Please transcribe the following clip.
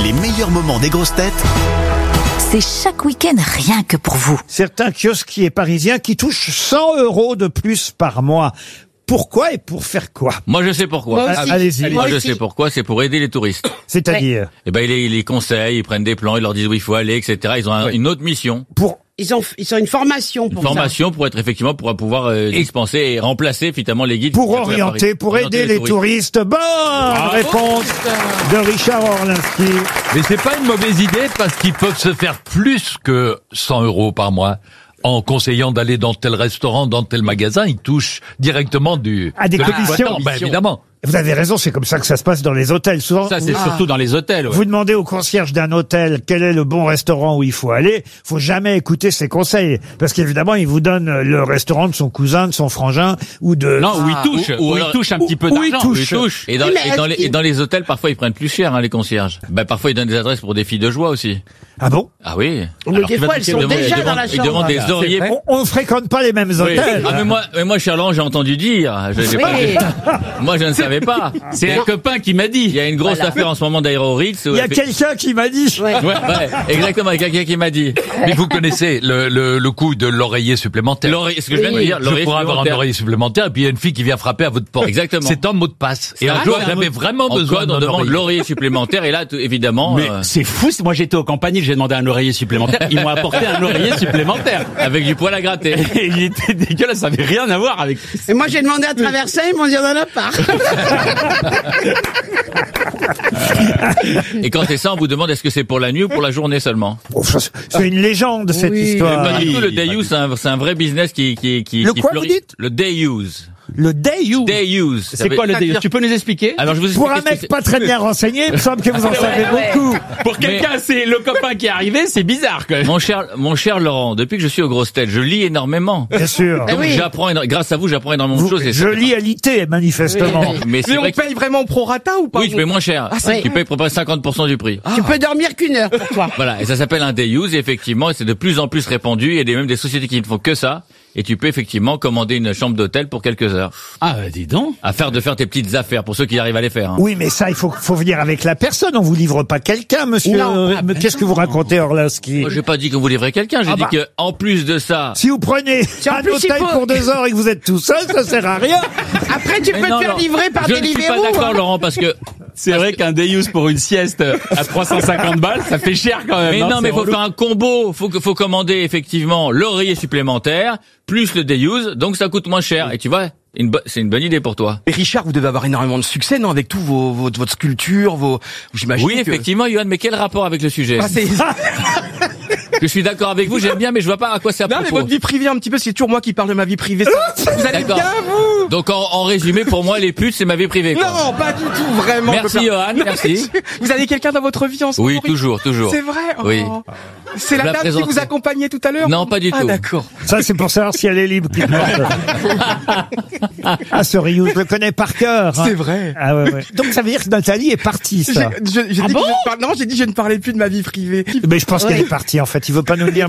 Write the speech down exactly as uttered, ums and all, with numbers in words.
Les meilleurs moments des grosses têtes, c'est chaque week-end rien que pour vous. Certains kiosquiers parisiens qui touchent cent euros de plus par mois. Pourquoi et pour faire quoi? Moi, je sais pourquoi. Moi aussi. Allez-y. Moi, Moi je aussi. sais pourquoi. C'est pour aider les touristes. C'est-à-dire? Eh ben, ils les, ils les conseillent, ils prennent des plans, ils leur disent où il faut aller, et cetera. Ils ont un- Oui. une autre mission. Pour Ils ont, ils ont une formation Une pour formation pour être effectivement, pour pouvoir euh, dispenser et remplacer finalement les guides. pour qui sont à orienter, Paris. pour Orienter aider les touristes. Bonne réponse de Richard Orlinski. Mais c'est pas une mauvaise idée parce qu'ils peuvent se faire plus que cent euros par mois. En conseillant d'aller dans tel restaurant, dans tel magasin, ils touchent directement du... À des de commissions. l'exploitant. Ben, évidemment. Vous avez raison, c'est comme ça que ça se passe dans les hôtels. Souvent, Ça, c'est vous, surtout dans les hôtels. ouais. vous demandez au concierge d'un hôtel quel est le bon restaurant où il faut aller. Faut jamais écouter ses conseils. Parce qu'évidemment, il vous donne le restaurant de son cousin, de son frangin, ou de... Non, où ils touchent, ou- où ou ils alors- touchent un ou- petit peu où ils d'argent. touchent. Où ils touchent. Et dans, Oui, mais et dans est-ce les, qu'ils- et dans les hôtels, parfois, ils prennent plus cher, hein, les concierges. Ben, parfois, ils donnent des adresses pour des filles de joie aussi. Ah bon? Ah oui. Mais Alors, des tu vas fois, te- elles ils sont demandent- déjà ils dans la demandent- Ils chambre. demandent des Voilà. oreillers. On, on ne fréquente pas les mêmes Oui. hôtels. Ah, mais moi, mais moi, Charles, j'ai entendu dire. Je, j'ai pas- Oui. moi, je ne savais pas. C'est un copain qui m'a dit. Il y a une grosse Voilà. affaire en ce moment d'Aéroritz. Il y a quelqu'un qui m'a dit... Ouais. Ouais, ouais, exactement, il y a quelqu'un qui m'a dit. Mais vous connaissez le, le, le coût de l'oreiller supplémentaire. L'oreiller, ce que je viens de dire, Je l'oreiller pourrais avoir un supplémentaire. oreiller supplémentaire et puis il y a une fille qui vient frapper à votre porte. Exactement. C'est un mot de passe. Et C'est un un jour, code, j'avais un mot- vraiment en besoin code, on d'un demande oreiller. l'oreiller supplémentaire et là, tout- évidemment, Mais euh, c'est fou, moi j'étais au Campanile, j'ai demandé un oreiller supplémentaire, ils m'ont apporté un oreiller supplémentaire. avec du poil à gratter. Et il était dégueulasse, ça avait rien à voir avec... Et moi, j'ai demandé à traverser, ils m'ont dit, on en a pas. Et quand c'est ça, on vous demande est-ce que c'est pour la nuit ou pour la journée seulement. Oh, ça, c'est une légende, cette Oui. histoire. Pas du tout, le day pas use, c'est un, c'est un vrai business qui, qui, qui, Le qui quoi, fleurit. vous dites Le day use. Le day you. Day use. Ça C'est veut- quoi le délire? Tu peux nous expliquer? Alors, je vous Pour un explique ce que mec pas très bien renseigné, il me semble que vous en savez beaucoup. Pour quelqu'un, c'est le copain qui est arrivé, c'est bizarre quand même. Mon cher, mon cher Laurent, depuis que je suis aux grosses têtes, je lis énormément. Bien sûr. Donc, oui. j'apprends, éno- grâce à vous, j'apprends énormément de Vous, choses. et je ça- lis à l'I T, manifestement. Mais c'est Mais vrai on que, paye vraiment au prorata ou pas? oui, tu payes moins cher. c'est Tu payes à peu près cinquante pour cent du prix. Tu peux dormir qu'une heure pour toi. Voilà. Et ça s'appelle un day use, et effectivement, et c'est de plus en plus répandu. Il y a des, même des sociétés qui ne font que ça. Et tu peux effectivement commander une chambre d'hôtel pour quelques heures. Ah, bah, dis donc. À faire de faire tes petites affaires, pour ceux qui arrivent à les faire. hein. Oui, mais ça, il faut, faut venir avec la personne. On vous livre pas quelqu'un, monsieur. Non. Euh, Ah, mais ben Qu'est-ce que vous racontez, Orlinski? Moi, j'ai pas dit qu'on vous livrait quelqu'un. J'ai Ah dit bah. que, en plus de ça, Si vous prenez en un plus, il hôtel faut- pour deux heures et que vous êtes tout seul, ça sert à rien. Après, tu peux Mais non, te faire Laurent, livrer par je ne suis pas Deliveroo. d'accord, hein. Laurent, parce que C'est vrai qu'un day use pour une sieste à trois cent cinquante balles, ça fait cher quand même. mais hein, non, mais c'est faut relou. faire un combo. Faut que, faut commander effectivement l'oreiller supplémentaire plus le day use, donc ça coûte moins cher. Et tu vois, une bo- c'est une bonne idée pour toi. Mais Richard, vous devez avoir énormément de succès, non? Avec tout vos, vos- votre sculpture, vos, j'imagine Oui, que- effectivement, Yoann, mais quel rapport avec le sujet? Ah, c'est... Je suis d'accord avec vous, j'aime bien, mais je vois pas à quoi c'est à Non, mais propos. votre vie privée un petit peu, c'est toujours moi qui parle de ma vie privée. Ça- vous allez D'accord. bien, vous? Donc en, en résumé, pour moi, les putes, c'est ma vie privée. Quoi. Non, pas du tout, vraiment. Merci, je peux faire- Johan, Non, merci. Vous avez quelqu'un dans votre vie en ce Oui, moment? toujours, toujours. C'est vrai? Oh. Oui. C'est la Je la dame qui présente. vous accompagnait tout à l'heure? Non, pas du Ah, tout. d'accord. Ça, c'est pour savoir si elle est libre. qu'il porte. Ah, ce Ryu, je le connais par cœur. hein. C'est vrai. Ah ouais, ouais. Donc ça veut dire que Nathalie est partie, J'ai ça. je- j'ai dit que je ne par- non, j'ai dit que je ne parlais plus de ma vie privée. Mais je pense qu'elle est partie, en fait. Il veut pas nous le dire.